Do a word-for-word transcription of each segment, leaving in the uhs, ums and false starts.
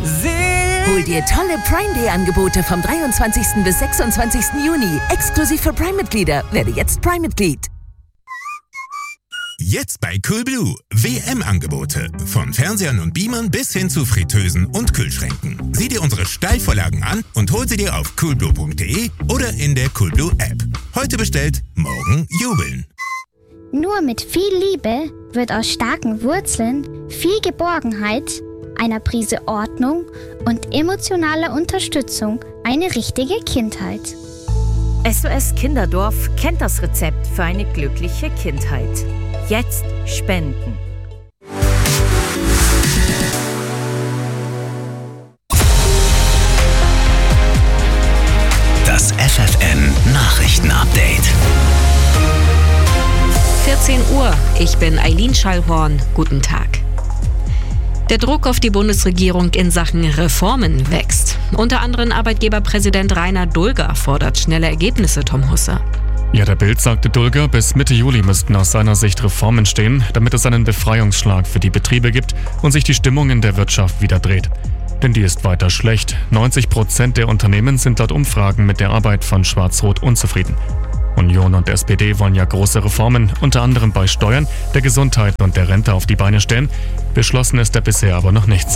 Hol dir tolle Prime Day Angebote vom dreiundzwanzigsten bis sechsundzwanzigsten Juni. Exklusiv für Prime-Mitglieder. Werde jetzt Prime-Mitglied. Jetzt bei Coolblue. W M-Angebote. Von Fernsehern und Beamern bis hin zu Fritteusen und Kühlschränken. Sieh dir unsere Steilvorlagen an und hol sie dir auf coolblue punkt de oder in der Coolblue-App. Heute bestellt, morgen jubeln. Nur mit viel Liebe wird aus starken Wurzeln viel Geborgenheit, einer Prise Ordnung und emotionaler Unterstützung eine richtige Kindheit. S O S Kinderdorf kennt das Rezept für eine glückliche Kindheit. Jetzt spenden. Das F F N Nachrichtenupdate. vierzehn Uhr, ich bin Eileen Schallhorn. Guten Tag. Der Druck auf die Bundesregierung in Sachen Reformen wächst. Unter anderem Arbeitgeberpräsident Rainer Dulger fordert schnelle Ergebnisse, Tom Husse. Ja, der Bild sagte Dulger, bis Mitte Juli müssten aus seiner Sicht Reformen stehen, damit es einen Befreiungsschlag für die Betriebe gibt und sich die Stimmung in der Wirtschaft wieder dreht. Denn die ist weiter schlecht. neunzig Prozent der Unternehmen sind laut Umfragen mit der Arbeit von Schwarz-Rot unzufrieden. Union und S P D wollen ja große Reformen, unter anderem bei Steuern, der Gesundheit und der Rente auf die Beine stellen. Beschlossen ist da bisher aber noch nichts.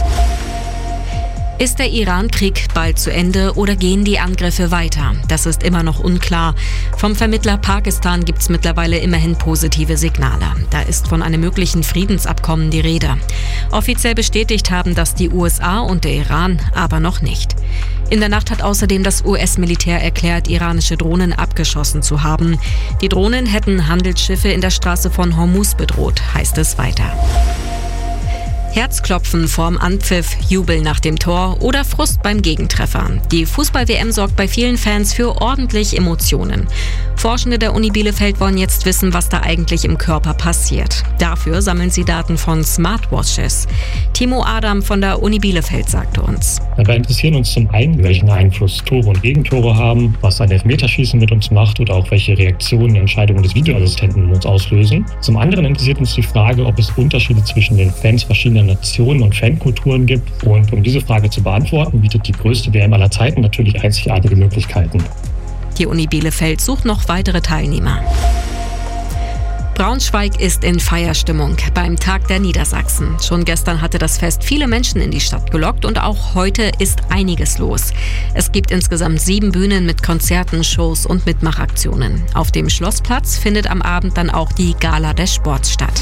Ist der Iran-Krieg bald zu Ende oder gehen die Angriffe weiter? Das ist immer noch unklar. Vom Vermittler Pakistan gibt es mittlerweile immerhin positive Signale. Da ist von einem möglichen Friedensabkommen die Rede. Offiziell bestätigt haben das die U S A und der Iran aber noch nicht. In der Nacht hat außerdem das U S-Militär erklärt, iranische Drohnen abgeschossen zu haben. Die Drohnen hätten Handelsschiffe in der Straße von Hormuz bedroht, heißt es weiter. Herzklopfen vorm Anpfiff, Jubel nach dem Tor oder Frust beim Gegentreffer. Die Fußball-W M sorgt bei vielen Fans für ordentlich Emotionen. Forschende der Uni Bielefeld wollen jetzt wissen, was da eigentlich im Körper passiert. Dafür sammeln sie Daten von Smartwatches. Timo Adam von der Uni Bielefeld sagte uns. Dabei interessieren uns zum einen, welchen Einfluss Tore und Gegentore haben, was ein Elfmeterschießen mit uns macht oder auch welche Reaktionen Entscheidungen des Videoassistenten in uns auslösen. Zum anderen interessiert uns die Frage, ob es Unterschiede zwischen den Fans verschiedener Nationen und Fankulturen gibt. Und um diese Frage zu beantworten, bietet die größte W M aller Zeiten natürlich einzigartige Möglichkeiten. Die Uni Bielefeld sucht noch weitere Teilnehmer. Braunschweig ist in Feierstimmung beim Tag der Niedersachsen. Schon gestern hatte das Fest viele Menschen in die Stadt gelockt und auch heute ist einiges los. Es gibt insgesamt sieben Bühnen mit Konzerten, Shows und Mitmachaktionen. Auf dem Schlossplatz findet am Abend dann auch die Gala des Sports statt.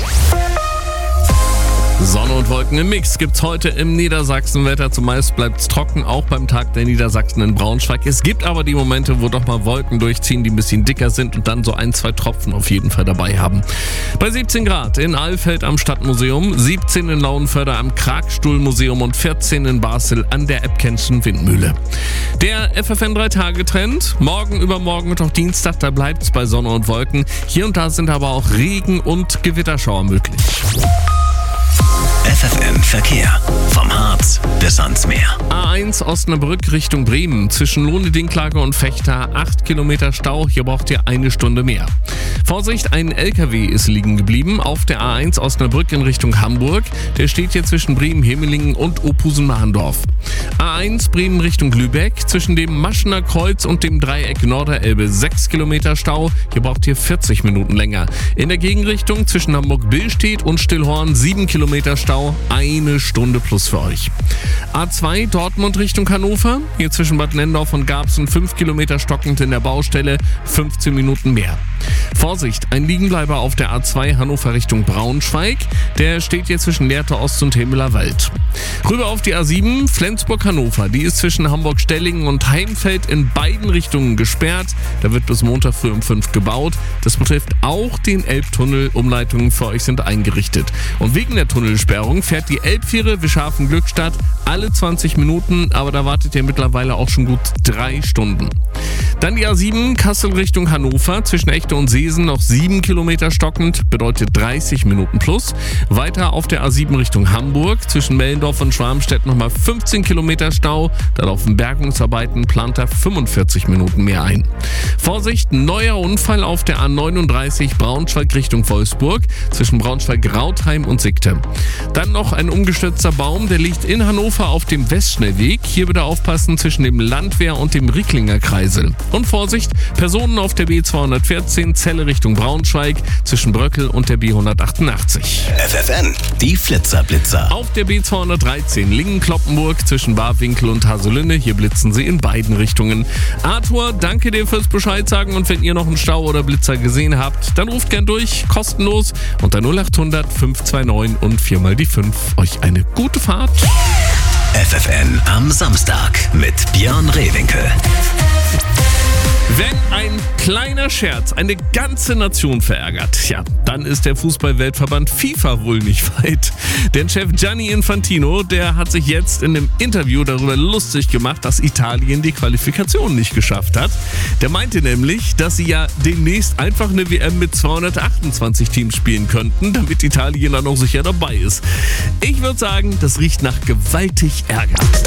Sonne und Wolken im Mix gibt's heute im Niedersachsen-Wetter. Zumeist bleibt's trocken, auch beim Tag der Niedersachsen in Braunschweig. Es gibt aber die Momente, wo doch mal Wolken durchziehen, die ein bisschen dicker sind und dann so ein, zwei Tropfen auf jeden Fall dabei haben. Bei siebzehn Grad in Alfeld am Stadtmuseum, siebzehn in Lauenförde am Kragstuhlmuseum und vierzehn in Basel an der Ebkenschen Windmühle. Der F F N drei Tage Trend, morgen, übermorgen und auch Dienstag, da bleibt's bei Sonne und Wolken. Hier und da sind aber auch Regen- und Gewitterschauer möglich. F F N Verkehr. Vom Harz bis ans Meer. A eins Osnabrück Richtung Bremen. Zwischen Lohne-Dinklage und Fechter acht Kilometer Stau. Hier braucht ihr eine Stunde mehr. Vorsicht, ein L K W ist liegen geblieben auf der A eins Osnabrück in Richtung Hamburg. Der steht hier zwischen Bremen-Hemelingen und Opusen-Mahndorf. A eins Bremen Richtung Lübeck. Zwischen dem Maschener Kreuz und dem Dreieck Norderelbe sechs Kilometer Stau. Hier braucht ihr vierzig Minuten länger. In der Gegenrichtung zwischen Hamburg-Billstedt und Stillhorn sieben Kilometer Stau. Eine Stunde plus für euch. A zwei Dortmund Richtung Hannover. Hier zwischen Bad Nendorf und Garbsen fünf Kilometer stockend in der Baustelle. fünfzehn Minuten mehr. Vorsicht, ein Liegenbleiber auf der A zwei Hannover Richtung Braunschweig. Der steht hier zwischen Lehrte Ost und Hemeler Wald. Rüber auf die A sieben Flensburg-Hannover. Die ist zwischen Hamburg-Stellingen und Heimfeld in beiden Richtungen gesperrt. Da wird bis Montag früh um fünf gebaut. Das betrifft auch den Elbtunnel. Umleitungen für euch sind eingerichtet. Und wegen der Tunnelsperrung fährt die Elbfähre Wischhafen-Glückstadt alle zwanzig Minuten, aber da wartet ihr mittlerweile auch schon gut drei Stunden. Dann die A sieben Kassel Richtung Hannover zwischen Echte und See Wesen noch sieben Kilometer stockend, bedeutet dreißig Minuten plus. Weiter auf der A sieben Richtung Hamburg, zwischen Mellendorf und Schwarmstedt nochmal fünfzehn Kilometer Stau. Da laufen Bergungsarbeiten, plant er fünfundvierzig Minuten mehr ein. Vorsicht, neuer Unfall auf der A neununddreißig Braunschweig Richtung Wolfsburg, zwischen Braunschweig-Rautheim und Sickte. Dann noch ein umgestürzter Baum, der liegt in Hannover auf dem Westschnellweg. Hier bitte aufpassen zwischen dem Landwehr und dem Ricklinger Kreisel. Und Vorsicht, Personen auf der B zweihundertvierzehn Celle Richtung Braunschweig, zwischen Bröckel und der B hundertachtundachtzig. F F N, die Flitzerblitzer. Auf der B zweihundertdreizehn Lingen-Kloppenburg zwischen Barwinkel und Haselünne. Hier blitzen sie in beiden Richtungen. Arthur, danke dir fürs Bescheid sagen, und wenn ihr noch einen Stau oder Blitzer gesehen habt, dann ruft gern durch, kostenlos, unter null acht hundert fünf zwei neun und viermal die fünf. Euch eine gute Fahrt. F F N am Samstag mit Björn Rehwinkel. Wenn ein kleiner Scherz eine ganze Nation verärgert, ja, dann ist der Fußball-Weltverband FIFA wohl nicht weit. Denn Chef Gianni Infantino, der hat sich jetzt in einem Interview darüber lustig gemacht, dass Italien die Qualifikation nicht geschafft hat. Der meinte nämlich, dass sie ja demnächst einfach eine W M mit zweihundertachtundzwanzig Teams spielen könnten, damit Italien dann auch sicher dabei ist. Ich würde sagen, das riecht nach gewaltig Ärger.